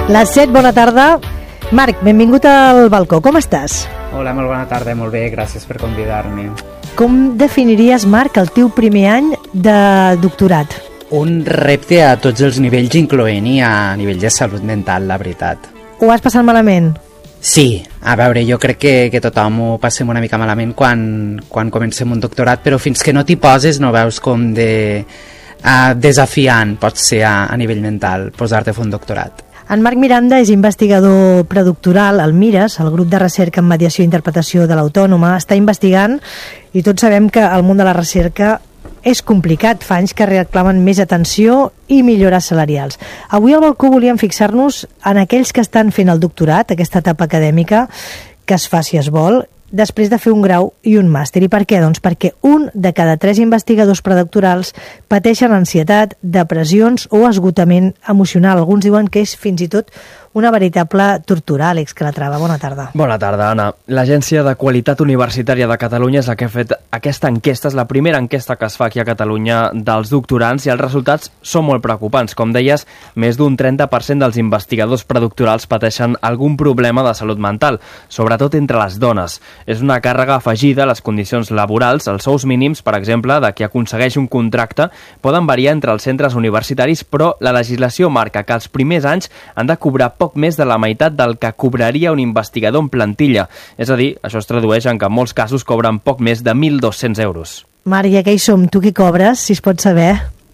Les 7, bona tarda. Marc, benvingut al balcó, com estàs? Hola, molt bona tarda, molt bé, gràcies per convidar-me. Com definiries, Marc, el teu primer any de doctorat? Un repte a tots els nivells, incloent-hi a nivell de salut mental, la veritat. Ho has passat malament? Sí, a veure, jo crec que tothom ho passem una mica malament quan comencem un doctorat, però fins que no t'hi poses no veus com de desafiant pot ser a nivell mental posar-te a fer un doctorat. En Marc Miranda és investigador predoctoral al MIRAS, el grup de recerca en mediació i interpretació de l'Autònoma. Està investigant i tots sabem que el món de la recerca és complicat, fa anys que reclamen més atenció i millores salarials. Avui al balcó volíem fixar-nos en aquells que estan fent el doctorat, aquesta etapa acadèmica, que es fa si es vol, després de fer un grau i un màster. I per què? Doncs perquè un de cada 3 investigadors predoctorals pateixen ansietat, depressions o esgotament emocional. Alguns diuen que és fins i tot una veritable tortura. Àlex Calatrava, bona tarda. Bona tarda, Anna. L'Agència de Qualitat Universitària de Catalunya és la que ha fet aquesta enquesta. És la primera enquesta que es fa aquí a Catalunya dels doctorants i els resultats són molt preocupants. Com deies, més d'un 30% dels investigadors predoctorals pateixen algun problema de salut mental, sobretot entre les dones. És una càrrega afegida a les condicions laborals. Els sous mínims, per exemple, de qui aconsegueix un contracte, poden variar entre els centres universitaris, però la legislació marca que els primers anys han de cobrar poc més de la meitat del que cobraria un investigador en plantilla. És a dir, això es tradueix en que en molts casos cobren poc més de 1.200 euros. Marc, i aquell som, tu qui cobres, si es pot saber?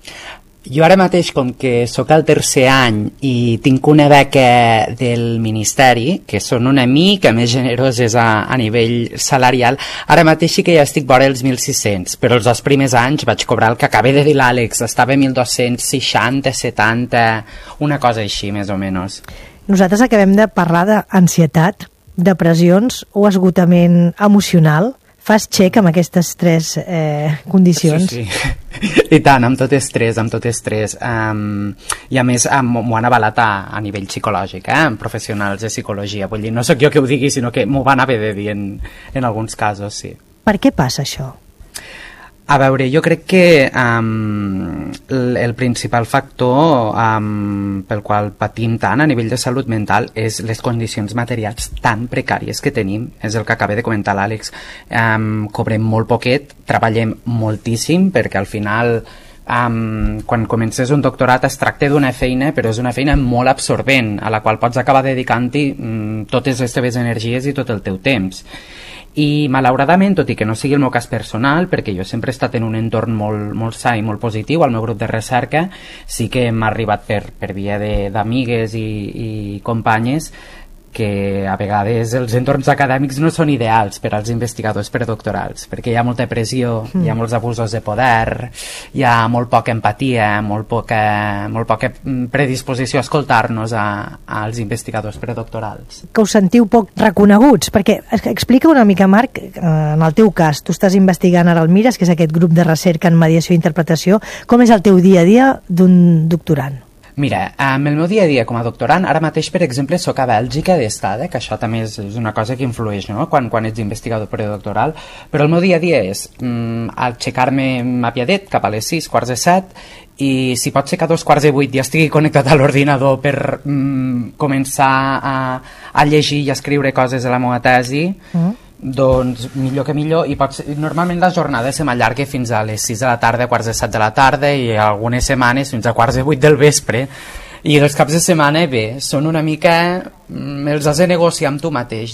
Jo ara mateix, com que sóc al tercer any i tinc una beca del Ministeri, que són una mica més generoses a nivell salarial, ara mateix sí que ja estic vora els 1.600, però els 2 primers anys vaig cobrar el que acaba de dir l'Àlex, estava a 1.260, 70, una cosa així, més o menys. Nosaltres acabem de parlar d'ansietat, depressions o esgotament emocional. Fas xec amb aquestes 3 condicions? Sí. I tant, amb tot estrès. I a més m'ho han avalat a nivell psicològic, amb professionals de psicologia. Vull dir, no sóc jo que ho digui, sinó que m'ho van haver de dir en alguns casos, sí. Per què passa això? A veure, jo crec que el principal factor pel qual patim tant a nivell de salut mental és les condicions materials tan precàries que tenim, és el que acaba de comentar l'Àlex. Cobrem molt poquet, treballem moltíssim, perquè al final quan comences un doctorat es tracta d'una feina, però és una feina molt absorbent, a la qual pots acabar dedicant-hi totes les teves energies i tot el teu temps. I malauradament, tot i que no sigui el meu cas personal, perquè jo sempre he estat en un entorn molt sa i molt positiu al meu grup de recerca, sí que m'ha arribat per via d'amigues i companyes que a vegades els entorns acadèmics no són ideals per als investigadors predoctorals, perquè hi ha molta pressió, hi ha molts abusos de poder, hi ha molt poca empatia, molt poca predisposició a escoltar-nos als investigadors predoctorals. Que us sentiu poc reconeguts, perquè explica una mica, Marc, en el teu cas, tu estàs investigant ara al MIRAS, que és aquest grup de recerca en mediació i interpretació, com és el teu dia a dia d'un doctorant? Mira, el meu dia a dia com a doctorant, ara mateix, per exemple, soc a Bèlgica d'estada, que això també és una cosa que influeix, no?, quan ets investigador predoctoral, però el meu dia a dia és aixecar-me apiadet cap a les 6, quarts de 7, i si pot ser que a 2:15 ja estigui connectat a l'ordinador per començar a llegir i a escriure coses de la meva tesi, doncs millor que millor. I normalment la jornada se m'allarga fins a les 6 de la tarda, quarts de 7 de la tarda, i algunes setmanes fins a quarts de 8 del vespre. I els caps de setmana, bé, són una mica... els has de negociar amb tu mateix,